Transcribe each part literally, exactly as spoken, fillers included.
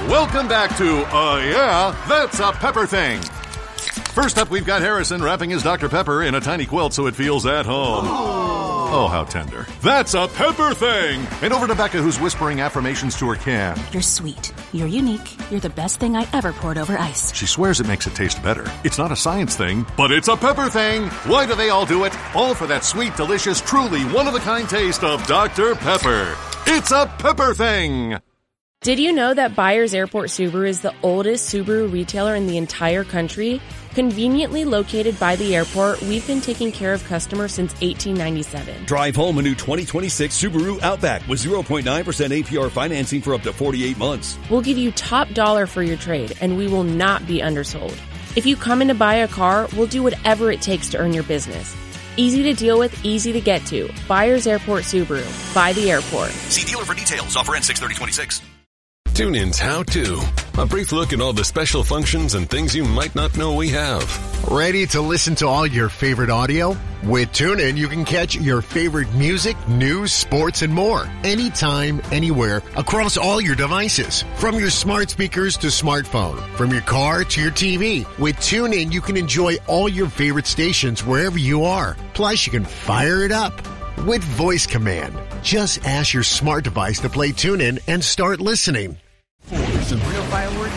Welcome back to, uh, yeah, That's a Pepper Thing. First up, we've got Harrison wrapping his Doctor Pepper in a tiny quilt so it feels at home. Oh, how tender. That's a Pepper Thing! And over to Becca, who's whispering affirmations to her can. You're sweet. You're unique. You're the best thing I ever poured over ice. She swears it makes it taste better. It's not a science thing, but it's a Pepper Thing! Why do they all do it? All for that sweet, delicious, truly one-of-a-kind taste of Doctor Pepper. It's a Pepper Thing! Did you know that Byers Airport Subaru is the oldest Subaru retailer in the entire country? Conveniently located by the airport, we've been taking care of customers since eighteen ninety-seven. Drive home a new twenty twenty-six Subaru Outback with zero point nine percent A P R financing for up to forty-eight months. We'll give you top dollar for your trade, and we will not be undersold. If you come in to buy a car, we'll do whatever it takes to earn your business. Easy to deal with, easy to get to. Byers Airport Subaru. By the airport. See dealer for details. Offer ends six thirty twenty-six. TuneIn's How To. A brief look at all the special functions and things you might not know we have. Ready to listen to all your favorite audio? With TuneIn, you can catch your favorite music, news, sports, and more. Anytime, anywhere, across all your devices. From your smart speakers to smartphone. From your car to your T V. With TuneIn, you can enjoy all your favorite stations wherever you are. Plus, you can fire it up with voice command. Just ask your smart device to play TuneIn and start listening. Some real fireworks.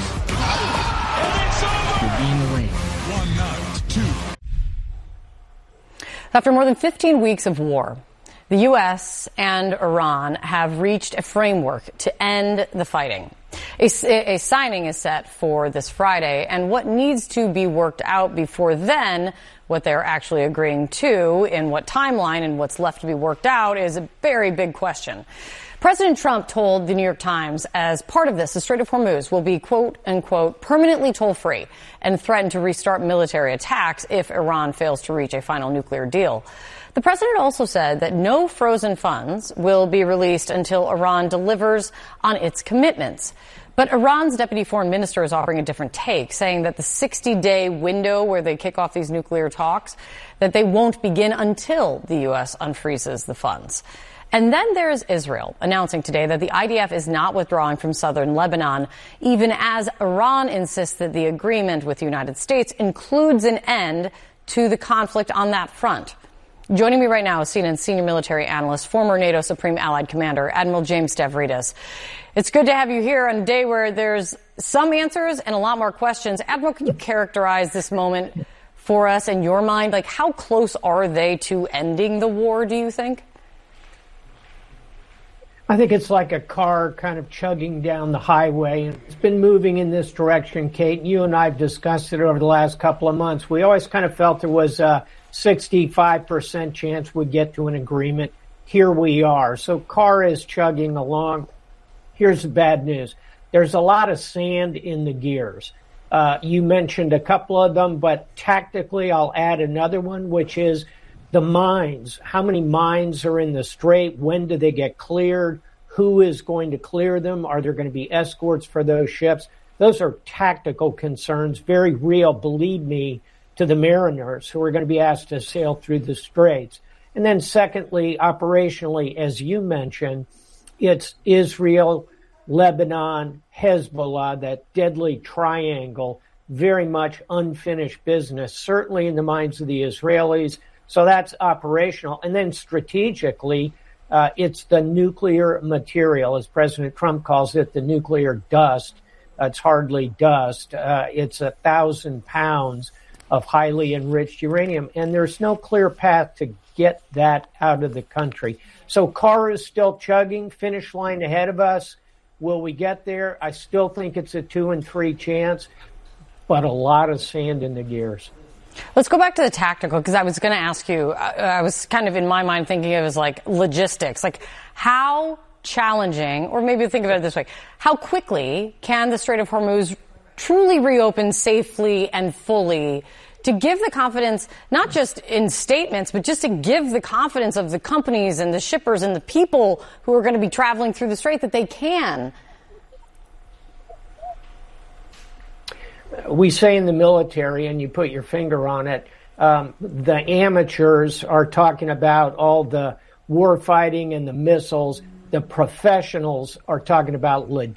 You'll be in the rain. One night, two. After more than fifteen weeks of war, the U S and Iran have reached a framework to end the fighting. A, a signing is set for this Friday, and what needs to be worked out before then, what they're actually agreeing to, in what timeline and what's left to be worked out, is a very big question. President Trump told the New York Times as part of this, the Strait of Hormuz will be, quote, unquote, permanently toll-free, and threatened to restart military attacks if Iran fails to reach a final nuclear deal. The president also said that no frozen funds will be released until Iran delivers on its commitments. But Iran's deputy foreign minister is offering a different take, saying that the sixty-day window where they kick off these nuclear talks, that they won't begin until the U S unfreezes the funds. And then there's Israel, announcing today that the I D F is not withdrawing from southern Lebanon, even as Iran insists that the agreement with the United States includes an end to the conflict on that front. Joining me right now is C N N senior military analyst, former NATO Supreme Allied Commander, Admiral James Stavridis. It's good to have you here on a day where there's some answers and a lot more questions. Admiral, can you characterize this moment for us in your mind? Like, how close are they to ending the war, do you think? I think it's like a car kind of chugging down the highway. It's been moving in this direction, Kate. You and I have discussed it over the last couple of months. We always kind of felt there was a sixty-five percent chance we'd get to an agreement. Here we are. So car is chugging along. Here's the bad news. There's a lot of sand in the gears. Uh, you mentioned a couple of them, but tactically I'll add another one, which is the mines. How many mines are in the strait? When do they get cleared? Who is going to clear them? Are there going to be escorts for those ships? Those are tactical concerns, very real, believe me, to the mariners who are going to be asked to sail through the straits. And then secondly, operationally, as you mentioned, it's Israel, Lebanon, Hezbollah, that deadly triangle, very much unfinished business, certainly in the minds of the Israelis. So that's operational. And then strategically, uh, it's the nuclear material, as President Trump calls it, the nuclear dust. Uh, it's hardly dust. Uh, it's a thousand pounds of highly enriched uranium. And there's no clear path to get that out of the country. So car is still chugging, finish line ahead of us. Will we get there? I still think it's a two and three chance, but a lot of sand in the gears. Let's go back to the tactical, because I was going to ask you, I, I was kind of in my mind thinking of it as like logistics, like how challenging, or maybe think of it this way, how quickly can the Strait of Hormuz truly reopen safely and fully to give the confidence, not just in statements, but just to give the confidence of the companies and the shippers and the people who are going to be traveling through the strait that they can? We say in the military, and you put your finger on it, um, the amateurs are talking about all the war fighting and the missiles. The professionals are talking about logistics.